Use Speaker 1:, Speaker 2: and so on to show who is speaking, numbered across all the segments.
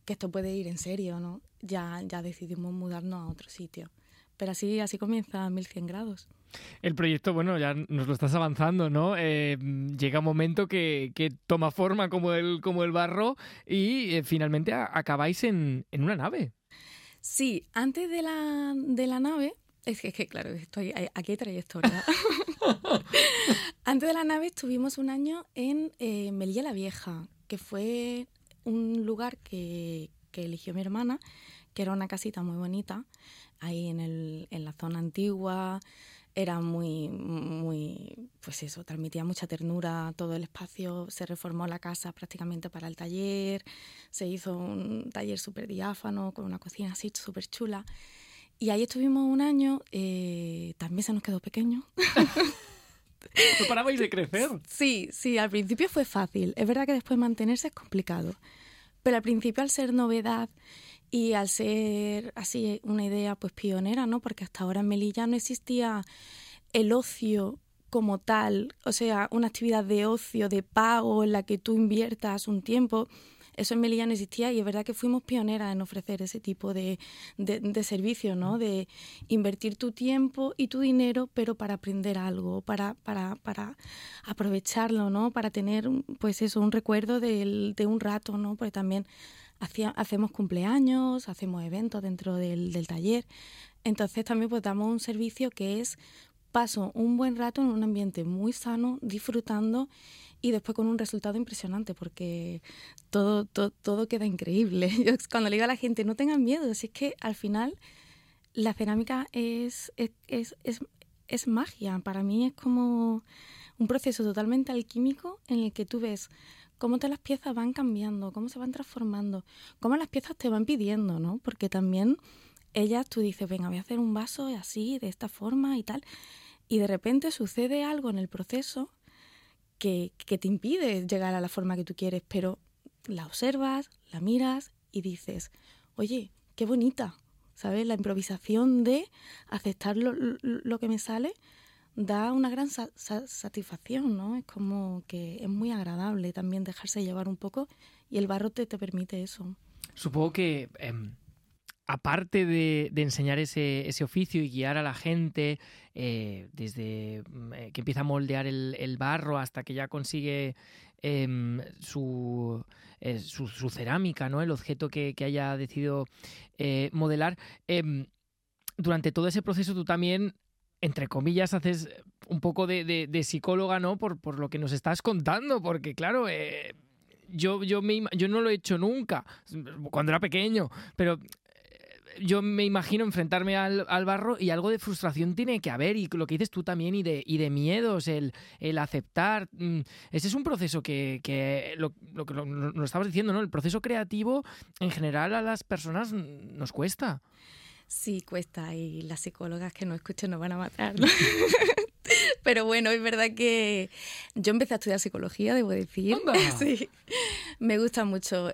Speaker 1: que esto puede ir en serio, ¿no? Ya decidimos mudarnos a otro sitio. Pero así comienza 1100 grados.
Speaker 2: El proyecto, bueno, ya nos lo estás avanzando, ¿no? Llega un momento que toma forma como el barro y finalmente acabáis en una nave.
Speaker 1: Sí, antes de la nave, es que claro, aquí hay trayectoria. Antes de la nave estuvimos un año en Melilla la Vieja, que fue un lugar que eligió mi hermana, que era una casita muy bonita, ahí en la zona antigua. Era muy, pues eso, transmitía mucha ternura todo el espacio. Se reformó la casa prácticamente para el taller, se hizo un taller súper diáfano con una cocina así súper chula. Y ahí estuvimos un año, también se nos quedó pequeño.
Speaker 2: ¿No parabais de crecer?
Speaker 1: Sí, al principio fue fácil. Es verdad que después mantenerse es complicado. Pero al principio, al ser novedad y al ser así una idea pues pionera, ¿no? Porque hasta ahora en Melilla no existía el ocio como tal, o sea, una actividad de ocio, de pago, en la que tú inviertas un tiempo. Eso en Melilla no existía y es verdad que fuimos pioneras en ofrecer ese tipo de servicio, ¿no? De invertir tu tiempo y tu dinero, pero para aprender algo, para aprovecharlo, ¿no? Para tener, pues eso, un recuerdo de un rato, ¿no? Porque también hacemos cumpleaños, hacemos eventos dentro del taller. Entonces también pues damos un servicio que es paso un buen rato en un ambiente muy sano, disfrutando y después con un resultado impresionante porque todo queda increíble. Yo cuando le digo a la gente, no tengan miedo, si es que al final la cerámica es magia. Para mí es como un proceso totalmente alquímico en el que tú ves cómo todas las piezas van cambiando, cómo se van transformando, cómo las piezas te van pidiendo, ¿no? Porque también tú dices, venga, voy a hacer un vaso así, de esta forma y tal, y de repente sucede algo en el proceso que te impide llegar a la forma que tú quieres, pero la observas, la miras y dices, oye, qué bonita, ¿sabes? La improvisación de aceptar lo que me sale da una gran satisfacción, ¿no? Es como que es muy agradable también dejarse llevar un poco y el barro te permite eso.
Speaker 2: Supongo que aparte de enseñar ese oficio y guiar a la gente desde que empieza a moldear el barro hasta que ya consigue su cerámica, ¿no? El objeto que haya decidido modelar, durante todo ese proceso tú también, entre comillas, haces un poco de psicóloga, ¿no? Por lo que nos estás contando, porque claro, yo no lo he hecho nunca, cuando era pequeño, pero yo me imagino enfrentarme al barro y algo de frustración tiene que haber, y lo que dices tú también, y de miedos, el aceptar. Ese es un proceso que lo estabas diciendo, ¿no? El proceso creativo en general a las personas nos cuesta.
Speaker 1: Sí, cuesta, y las psicólogas que no escuchen nos van a matar, ¿no? Pero bueno, es verdad que yo empecé a estudiar psicología, debo decir.
Speaker 2: ¡Anda!
Speaker 1: Sí, me gusta mucho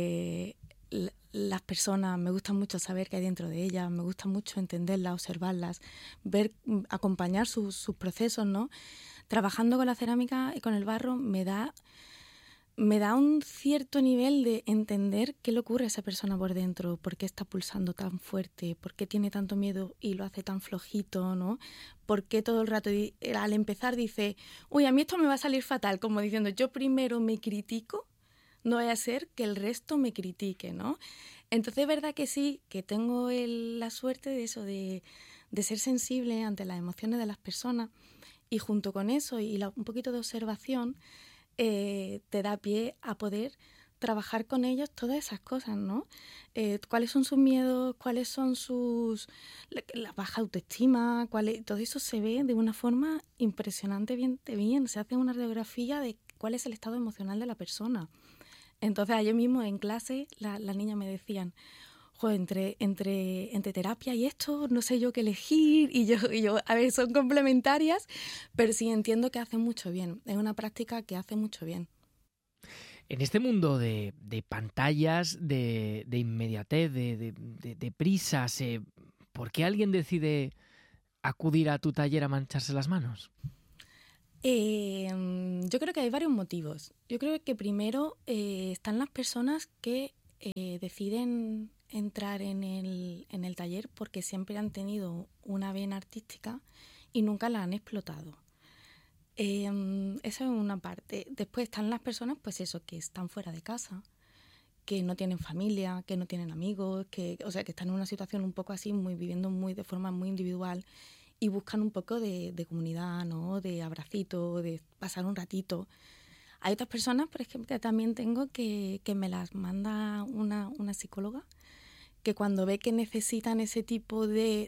Speaker 1: las personas, me gusta mucho saber qué hay dentro de ellas, me gusta mucho entenderlas, observarlas, acompañar sus procesos, ¿no? Trabajando con la cerámica y con el barro me da un cierto nivel de entender qué le ocurre a esa persona por dentro, por qué está pulsando tan fuerte, por qué tiene tanto miedo y lo hace tan flojito, ¿no? Por qué todo el rato al empezar dice, uy, a mí esto me va a salir fatal, como diciendo, yo primero me critico, no vaya a ser que el resto me critique, ¿no? Entonces es verdad que sí, que tengo la suerte de eso, de ser sensible ante las emociones de las personas, y junto con eso y un poquito de observación, te da pie a poder trabajar con ellos todas esas cosas, ¿no? ¿Cuáles son sus miedos? ¿Cuáles son la baja autoestima? Todo eso se ve de una forma impresionante, bien. Se hace una radiografía de cuál es el estado emocional de la persona. Entonces, ayer mismo en clase las niñas me decían, joder, entre terapia y esto, no sé yo qué elegir, y yo, a ver, son complementarias, pero sí entiendo que hace mucho bien, es una práctica que hace mucho bien.
Speaker 2: En este mundo de pantallas, de inmediatez, de prisas, ¿por qué alguien decide acudir a tu taller a mancharse las manos?
Speaker 1: Yo creo que hay varios motivos. Yo creo que primero están las personas que deciden entrar en el taller porque siempre han tenido una vena artística y nunca la han explotado. Esa es una parte. Después están las personas, pues eso, que están fuera de casa, que no tienen familia, que no tienen amigos, que están en una situación un poco así, viviendo de forma muy individual y buscan un poco de comunidad, ¿no? De abracito, de pasar un ratito. Hay otras personas, por ejemplo, que también tengo que me las manda una psicóloga, que cuando ve que necesitan ese tipo de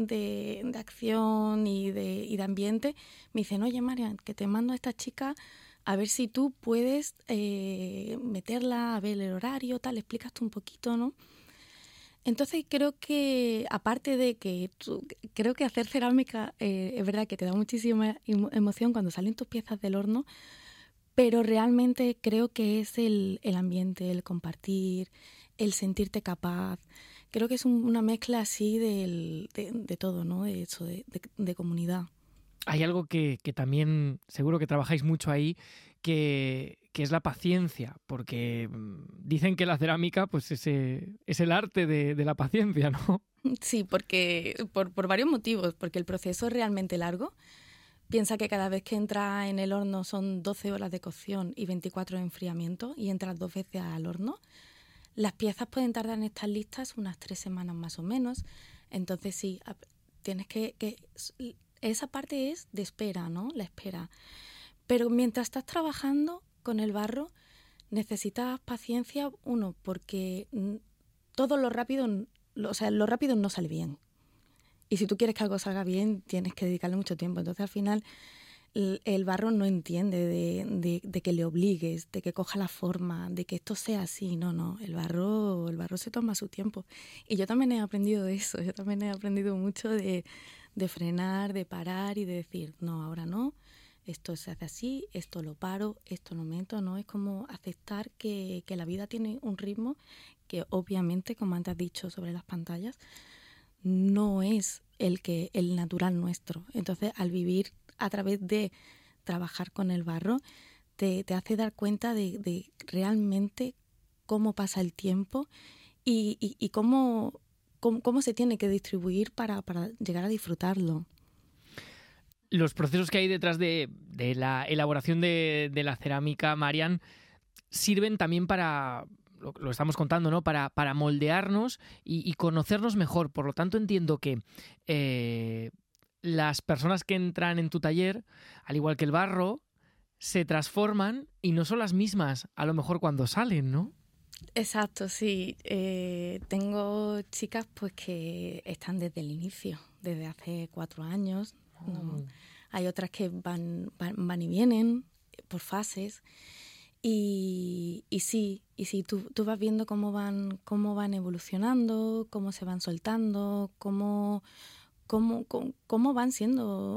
Speaker 1: acción y de ambiente, me dicen, oye, Marian, que te mando a esta chica a ver si tú puedes meterla, a ver el horario, tal, explicas tú un poquito, ¿no? Entonces creo que, aparte de que creo que hacer cerámica es verdad que te da muchísima emoción cuando salen tus piezas del horno, pero realmente creo que es el ambiente, el compartir, el sentirte capaz. Creo que es una mezcla así de todo, ¿no? De eso, de comunidad.
Speaker 2: Hay algo que también seguro que trabajáis mucho ahí, que es la paciencia, porque dicen que la cerámica pues es el arte de la paciencia, ¿no?
Speaker 1: Sí, porque por varios motivos, porque el proceso es realmente largo. Piensa que cada vez que entra en el horno son 12 horas de cocción y 24 de enfriamiento y entras 2 veces al horno. Las piezas pueden tardar en estar listas unas 3 semanas más o menos. Entonces sí, tienes que esa parte es de espera, ¿no? La espera. Pero mientras estás trabajando con el barro, necesitas paciencia, porque todo lo rápido no sale bien. Y si tú quieres que algo salga bien, tienes que dedicarle mucho tiempo. Entonces, al final, el barro no entiende de que le obligues, de que coja la forma, de que esto sea así. No. El barro se toma su tiempo. Y yo también he aprendido de eso. Yo también he aprendido mucho de frenar, de parar y de decir, no, ahora no. Esto se hace así, esto lo paro, esto lo meto, ¿no? Es como aceptar que la vida tiene un ritmo que obviamente, como antes has dicho sobre las pantallas, no es el natural nuestro. Entonces, al vivir a través de trabajar con el barro, te hace dar cuenta de realmente cómo pasa el tiempo y cómo se tiene que distribuir para llegar a disfrutarlo.
Speaker 2: Los procesos que hay detrás de la elaboración de la cerámica, Marian, sirven también para, lo estamos contando, ¿no? Para moldearnos y conocernos mejor. Por lo tanto, entiendo que las personas que entran en tu taller, al igual que el barro, se transforman y no son las mismas a lo mejor cuando salen, ¿no?
Speaker 1: Exacto, sí. Tengo chicas pues que están desde el inicio, desde hace 4 años. ¿No? Hay otras que van y vienen por fases. Y sí, tú vas viendo cómo van evolucionando, cómo se van soltando, cómo van siendo,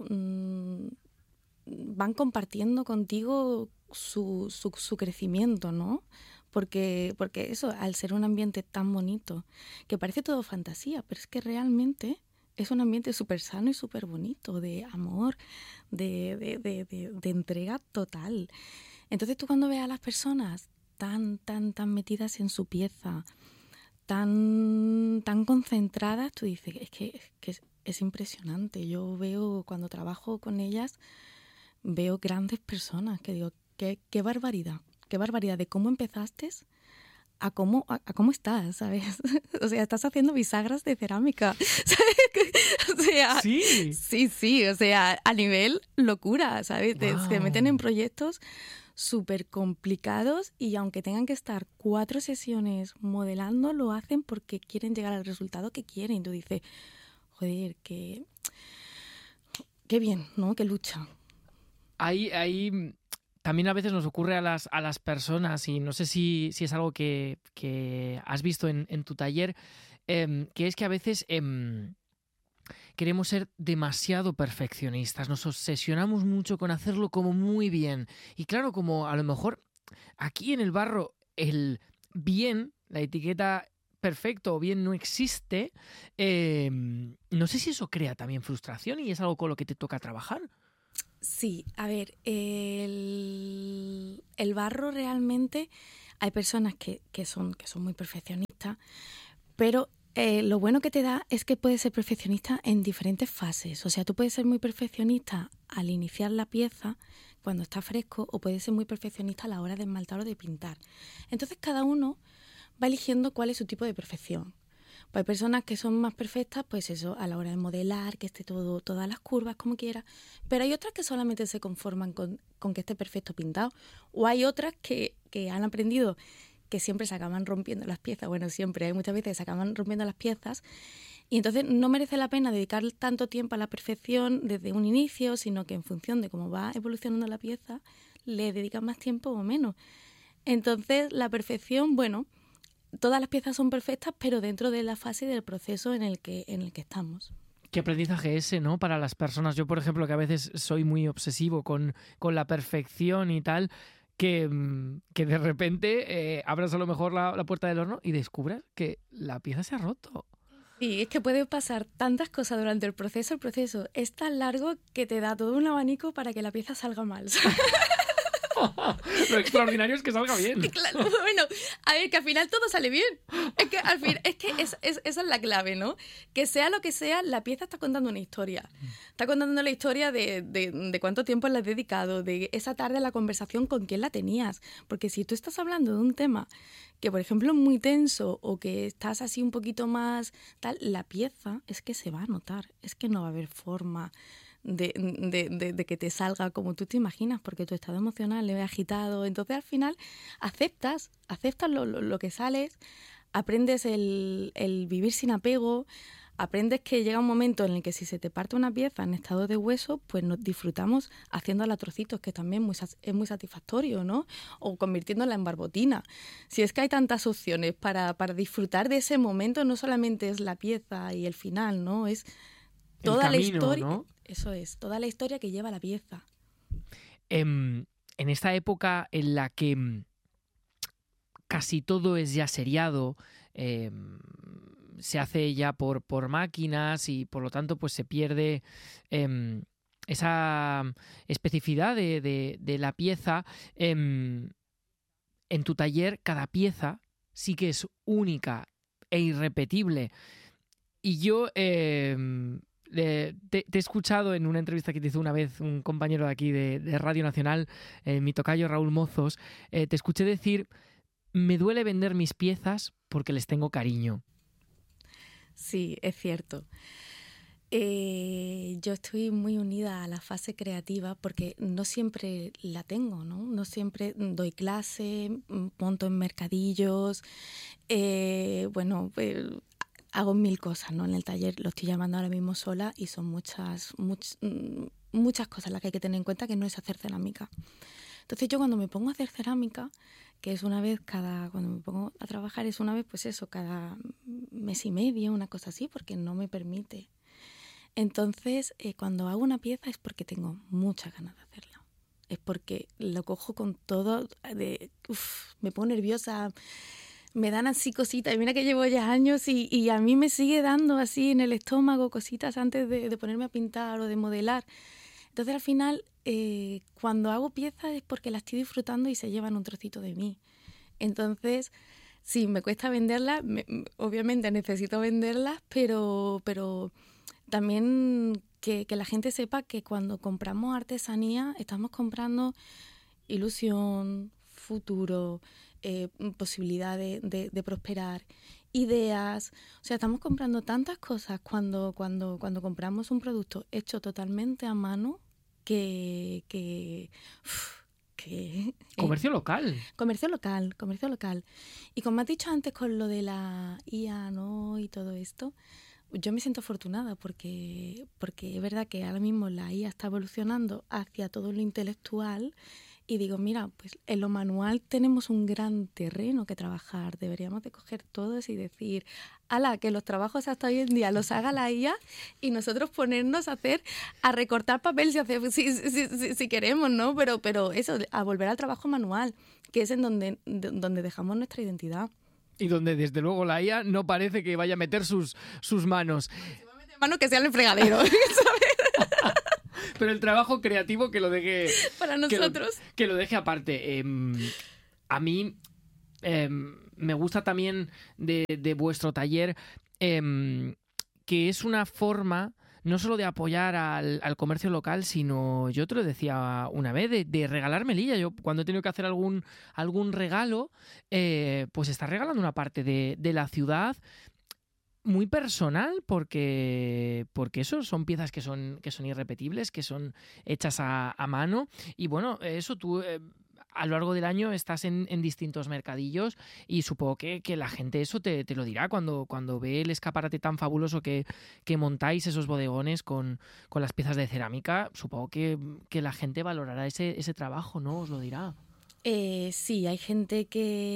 Speaker 1: van compartiendo contigo su crecimiento, ¿no? Porque eso, al ser un ambiente tan bonito, que parece todo fantasía, pero es que realmente es un ambiente súper sano y súper bonito, de amor, de entrega total. Entonces tú cuando ves a las personas tan metidas en su pieza, tan concentradas, tú dices, es que es impresionante. Yo veo, cuando trabajo con ellas, veo grandes personas que digo, qué barbaridad de cómo empezaste a cómo estás, ¿sabes? O sea, estás haciendo bisagras de cerámica, ¿sabes? O sea, sí, o sea, a nivel locura, ¿sabes?
Speaker 2: Wow.
Speaker 1: Se meten en proyectos súper complicados y aunque tengan que estar 4 sesiones modelando, lo hacen porque quieren llegar al resultado que quieren. Y tú dices, joder, qué bien, ¿no? Qué lucha.
Speaker 2: Ahí también a veces nos ocurre a las personas, y no sé si es algo que has visto en tu taller, que es que a veces queremos ser demasiado perfeccionistas, nos obsesionamos mucho con hacerlo como muy bien. Y claro, como a lo mejor aquí en el barro el bien, la etiqueta perfecto o bien no existe, no sé si eso crea también frustración y es algo con lo que te toca trabajar.
Speaker 1: Sí, a ver, el barro realmente, Hay personas que son muy perfeccionistas, pero lo bueno que te da es que puedes ser perfeccionista en diferentes fases. O sea, tú puedes ser muy perfeccionista al iniciar la pieza, cuando está fresco, o puedes ser muy perfeccionista a la hora de esmaltar o de pintar. Entonces, cada uno va eligiendo cuál es su tipo de perfección. Pues hay personas que son más perfectas, pues eso, a la hora de modelar, que esté todo, todas las curvas como quiera, pero hay otras que solamente se conforman con que esté perfecto pintado, o hay otras que han aprendido que siempre se acaban rompiendo las piezas, bueno, siempre, hay muchas veces que se acaban rompiendo las piezas, y entonces no merece la pena dedicar tanto tiempo a la perfección desde un inicio, sino que en función de cómo va evolucionando la pieza, le dedican más tiempo o menos. Entonces, la perfección, bueno, todas las piezas son perfectas, pero dentro de la fase del proceso en el que estamos.
Speaker 2: Qué aprendizaje ese, ¿no? Para las personas. Yo, por ejemplo, que a veces soy muy obsesivo con la perfección y tal, que de repente abras a lo mejor la puerta del horno y descubras que la pieza se ha roto.
Speaker 1: Sí, es que puede pasar tantas cosas durante el proceso. El proceso es tan largo que te da todo un abanico para que la pieza salga mal.
Speaker 2: Lo extraordinario es que salga bien.
Speaker 1: Claro, bueno, a ver, que al final todo sale bien. Es que al fin, esa es la clave, ¿no? Que sea lo que sea, la pieza está contando una historia. Está contando la historia de cuánto tiempo le has dedicado, de esa tarde la conversación con quién la tenías. Porque si tú estás hablando de un tema que, por ejemplo, es muy tenso o que estás así un poquito más tal, la pieza es que se va a notar. Es que no va a haber forma de que te salga como tú te imaginas, porque tu estado emocional es agitado. Entonces, al final, aceptas lo que sales, aprendes el vivir sin apego, aprendes que llega un momento en el que si se te parte una pieza en estado de hueso, pues nos disfrutamos haciéndola a trocitos, que también es muy satisfactorio, ¿no? O convirtiéndola en barbotina. Si es que hay tantas opciones para disfrutar de ese momento, no solamente es la pieza y el final, ¿no? Es toda la historia, ¿no? Eso es, toda la historia que lleva la pieza.
Speaker 2: En esta época en la que casi todo es ya seriado, se hace ya por máquinas y por lo tanto pues se pierde esa especificidad de la pieza. En tu taller cada pieza sí que es única e irrepetible. Y yo te he escuchado en una entrevista que te hizo una vez un compañero de aquí de Radio Nacional, mi tocayo Raúl Mozos, te escuché decir: me duele vender mis piezas porque les tengo cariño.
Speaker 1: Sí, es cierto. Yo estoy muy unida a la fase creativa porque no siempre la tengo, ¿no? No siempre doy clase, monto en mercadillos, hago mil cosas, ¿no? En el taller lo estoy llamando ahora mismo sola y son muchas cosas las que hay que tener en cuenta, que no es hacer cerámica. Entonces yo cuando me pongo a hacer cerámica, que es una vez cuando me pongo a trabajar es una vez, pues eso, cada mes y medio, una cosa así, porque no me permite. Entonces, cuando hago una pieza es porque tengo muchas ganas de hacerla. Es porque lo cojo con todo, me pongo nerviosa, me dan así cositas. Y mira que llevo ya años y a mí me sigue dando así en el estómago cositas antes de ponerme a pintar o de modelar. Entonces, al final, cuando hago piezas es porque las estoy disfrutando y se llevan un trocito de mí. Entonces, sí, me cuesta venderlas. Obviamente necesito venderlas, pero también que la gente sepa que cuando compramos artesanía estamos comprando ilusión, futuro, posibilidad de prosperar, ideas. O sea, estamos comprando tantas cosas cuando compramos un producto hecho totalmente a mano que
Speaker 2: Comercio local.
Speaker 1: Comercio local. Y como has dicho antes con lo de la IA, ¿no? Y todo esto, yo me siento afortunada porque es verdad que ahora mismo la IA está evolucionando hacia todo lo intelectual y digo, mira, pues en lo manual tenemos un gran terreno que trabajar. Deberíamos de coger todos y decir, ala, que los trabajos hasta hoy en día los haga la IA y nosotros ponernos a recortar papel si queremos, ¿no? Pero eso, a volver al trabajo manual, que es en donde dejamos nuestra identidad.
Speaker 2: Y donde desde luego la IA no parece que vaya a meter sus manos.
Speaker 1: Si va a meter manos, que sea en el fregadero, ¿sabes?
Speaker 2: Pero el trabajo creativo que lo deje...
Speaker 1: Para nosotros.
Speaker 2: Que lo deje aparte. A mí me gusta también de vuestro taller, que es una forma no solo de apoyar al comercio local, sino, yo te lo decía una vez, de regalar melilla. Yo cuando he tenido que hacer algún regalo, pues estás regalando una parte de la ciudad muy personal, porque eso son piezas que son irrepetibles, que son hechas a mano. Y bueno, eso tú... a lo largo del año estás en distintos mercadillos y supongo que la gente eso te lo dirá cuando ve el escaparate tan fabuloso que montáis, esos bodegones con las piezas de cerámica. Supongo que la gente valorará ese trabajo, ¿no? Os lo dirá.
Speaker 1: Sí, hay gente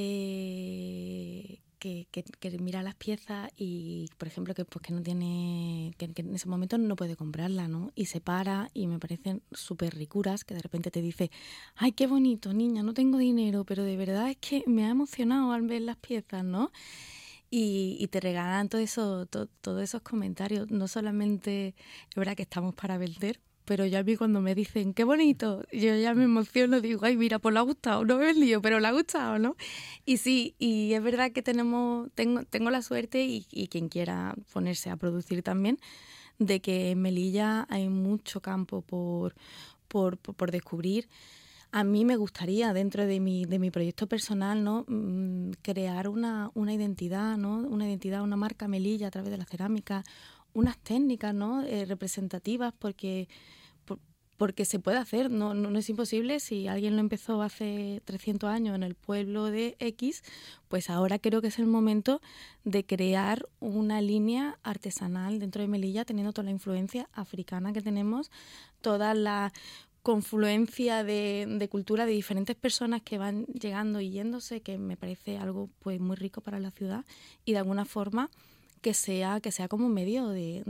Speaker 1: que mira las piezas y, por ejemplo, que no tiene, que en ese momento no puede comprarla, ¿no? Y se para y me parecen súper ricuras, que de repente te dice, ay, qué bonito, niña, no tengo dinero, pero de verdad es que me ha emocionado al ver las piezas, ¿no? Y te regalan todos esos comentarios. No solamente es verdad que estamos para vender, pero ya a mí cuando me dicen, qué bonito, yo ya me emociono, digo, ay, mira, pues le ha gustado, no me lío, pero le ha gustado, ¿no? Y sí, y es verdad que tengo la suerte y quien quiera ponerse a producir también, de que en Melilla hay mucho campo por descubrir. A mí me gustaría, dentro de mi proyecto personal, ¿no? Crear una identidad, ¿no? Una identidad, una marca Melilla a través de la cerámica, unas técnicas, ¿no? Representativas, porque se puede hacer, no es imposible. Si alguien lo empezó hace 300 años en el pueblo de X, pues ahora creo que es el momento de crear una línea artesanal dentro de Melilla, teniendo toda la influencia africana que tenemos, toda la confluencia de cultura de diferentes personas que van llegando y yéndose, que me parece algo pues muy rico para la ciudad, y de alguna forma que sea como un medio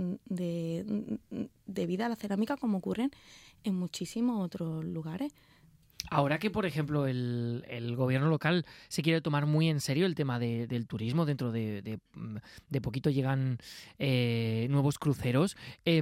Speaker 1: de vida a la cerámica, como ocurren en muchísimos otros lugares.
Speaker 2: Ahora que, por ejemplo, el gobierno local se quiere tomar muy en serio el tema del turismo, dentro de poquito llegan nuevos cruceros,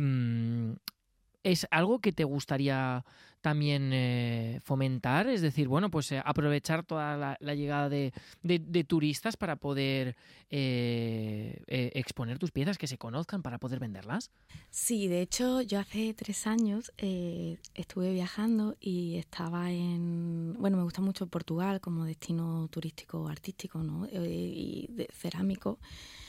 Speaker 2: ¿es algo que te gustaría también fomentar? Es decir, bueno, pues aprovechar toda la llegada de turistas para poder exponer tus piezas, que se conozcan, para poder venderlas.
Speaker 1: Sí, de hecho, yo hace 3 años estuve viajando y estaba bueno, me gusta mucho Portugal como destino turístico artístico, ¿no? Y cerámico.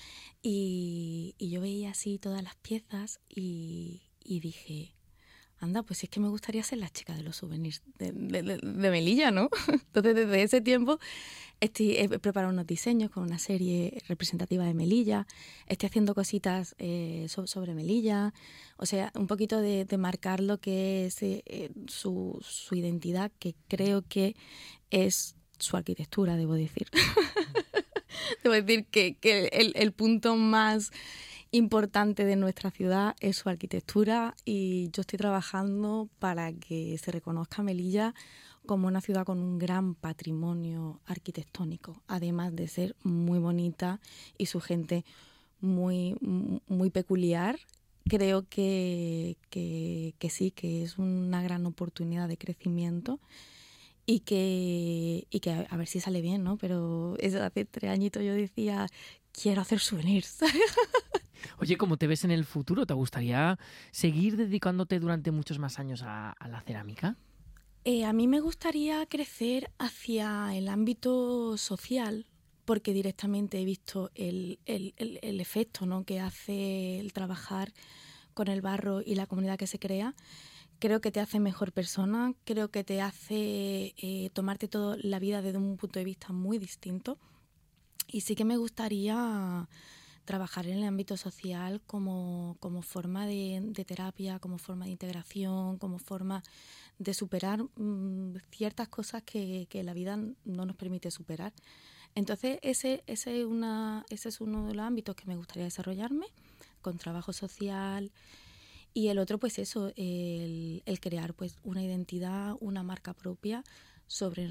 Speaker 1: Y yo veía así todas las piezas y dije, anda, pues es que me gustaría ser la chica de los souvenirs de Melilla, ¿no? Entonces, desde ese tiempo he preparado unos diseños con una serie representativa de Melilla, estoy haciendo cositas sobre Melilla, o sea, un poquito de marcar lo que es su identidad, que creo que es su arquitectura, debo decir. Debo decir que el punto más importante de nuestra ciudad es su arquitectura, y yo estoy trabajando para que se reconozca Melilla como una ciudad con un gran patrimonio arquitectónico, además de ser muy bonita y su gente muy, muy peculiar. Creo que sí, que es una gran oportunidad de crecimiento y que a ver si sale bien, ¿no? Pero hace 3 añitos yo decía, quiero hacer souvenirs.
Speaker 2: Oye, ¿cómo te ves en el futuro? ¿Te gustaría seguir dedicándote durante muchos más años a la cerámica?
Speaker 1: A mí me gustaría crecer hacia el ámbito social, porque directamente he visto el efecto, ¿no?, que hace el trabajar con el barro y la comunidad que se crea. Creo que te hace mejor persona, creo que te hace tomarte toda la vida desde un punto de vista muy distinto. Y sí que me gustaría trabajar en el ámbito social como forma de terapia, como forma de integración, como forma de superar ciertas cosas que la vida no nos permite superar. Entonces ese es uno de los ámbitos que me gustaría desarrollarme, con trabajo social. Y el otro, pues eso, el crear pues una identidad, una marca propia sobre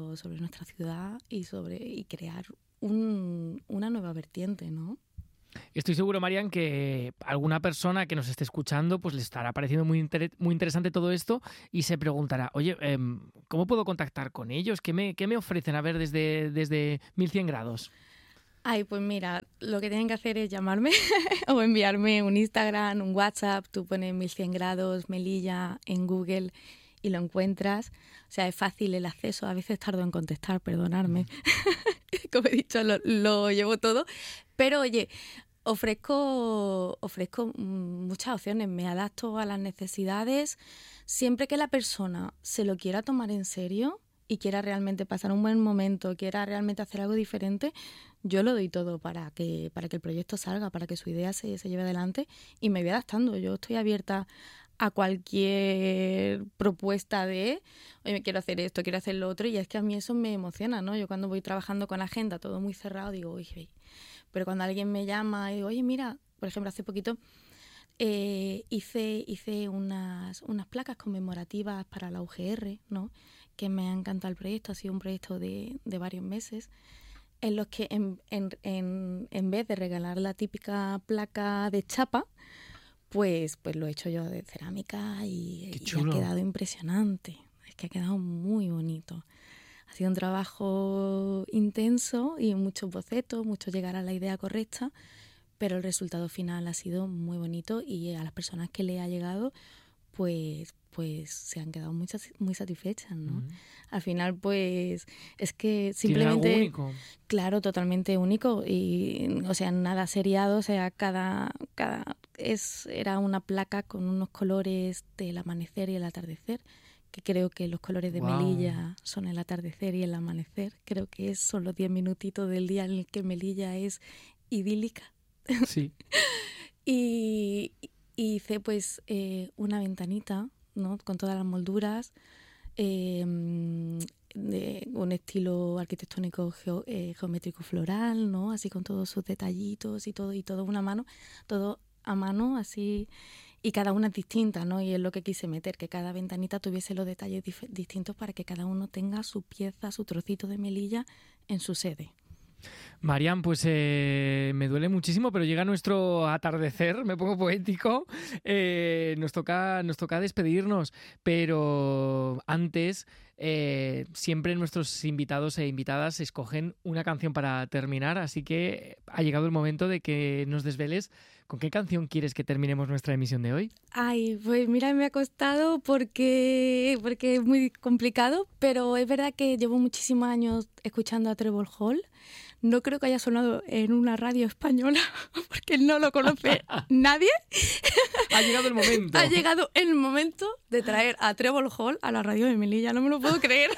Speaker 1: nuestra ciudad y crear una nueva vertiente, ¿no?
Speaker 2: Estoy seguro, Marian, que alguna persona que nos esté escuchando pues le estará pareciendo muy interesante todo esto y se preguntará, oye, ¿cómo puedo contactar con ellos? ¿Qué me ofrecen a ver desde 1100 grados?
Speaker 1: Ay, pues mira, lo que tienen que hacer es llamarme o enviarme un Instagram, un WhatsApp. Tú pones 1100 grados, Melilla en Google y lo encuentras. O sea, es fácil el acceso. A veces tardo en contestar, perdonadme. Como he dicho, lo llevo todo. Pero oye, ofrezco muchas opciones. Me adapto a las necesidades. Siempre que la persona se lo quiera tomar en serio y quiera realmente pasar un buen momento, quiera realmente hacer algo diferente, yo lo doy todo para que el proyecto salga, para que su idea se lleve adelante, y me voy adaptando. Yo estoy abierta a cualquier propuesta de, oye, quiero hacer esto, quiero hacer lo otro, y es que a mí eso me emociona, ¿no? Yo cuando voy trabajando con agenda, todo muy cerrado, digo, oye, pero cuando alguien me llama y digo, oye, mira, por ejemplo, hace poquito hice unas placas conmemorativas para la UGR, ¿no? Que me ha encantado el proyecto, ha sido un proyecto de varios meses, en los que en vez de regalar la típica placa de chapa, pues lo he hecho yo de cerámica y ha quedado impresionante. Es que ha quedado muy bonito. Ha sido un trabajo intenso y muchos bocetos, mucho llegar a la idea correcta, pero el resultado final ha sido muy bonito y a las personas que le ha llegado, pues se han quedado muy satisfechas, ¿no? Al final, pues es que simplemente...
Speaker 2: ¿Tiene algo único?
Speaker 1: Claro, totalmente único. Y, o sea, nada seriado, o sea, era una placa con unos colores del amanecer y el atardecer, que creo que los colores de Melilla son el atardecer y el amanecer. Creo que son los 10 minutitos del día en el que Melilla es idílica.
Speaker 2: Sí.
Speaker 1: Y hice pues una ventanita, ¿no? Con todas las molduras, de un estilo arquitectónico geométrico floral, ¿no? Así con todos sus detallitos y todo todo a mano, así, y cada una es distinta, ¿no? Y es lo que quise meter, que cada ventanita tuviese los detalles distintos para que cada uno tenga su pieza, su trocito de Melilla en su sede.
Speaker 2: Marian, pues me duele muchísimo, pero llega nuestro atardecer, me pongo poético, nos toca despedirnos, pero antes siempre nuestros invitados e invitadas escogen una canción para terminar, así que ha llegado el momento de que nos desveles con qué canción quieres que terminemos nuestra emisión de hoy.
Speaker 1: Ay, pues mira, me ha costado porque es muy complicado, pero es verdad que llevo muchísimos años escuchando a Trevor Hall. No creo que haya sonado en una radio española porque no lo conoce nadie.
Speaker 2: Ha llegado el momento.
Speaker 1: Ha llegado el momento de traer a Trevor Hall a la radio de Melilla. No me lo puedo creer.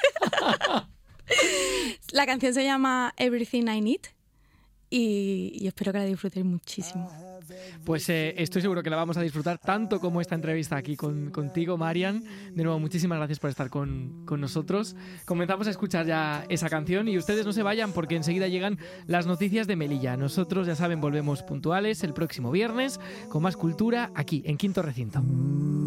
Speaker 1: La canción se llama Everything I Need y espero que la disfrutéis muchísimo.
Speaker 2: Pues estoy seguro que la vamos a disfrutar tanto como esta entrevista aquí contigo, Marian. De nuevo, muchísimas gracias por estar con nosotros. Comenzamos a escuchar ya esa canción y ustedes no se vayan porque enseguida llegan las noticias de Melilla. Nosotros, ya saben, volvemos puntuales el próximo viernes con más cultura aquí en Quinto Recinto.